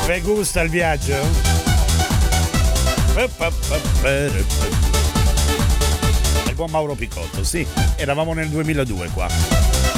Vi gusta il viaggio? Il buon Mauro Picotto, sì, eravamo nel 2002 qua.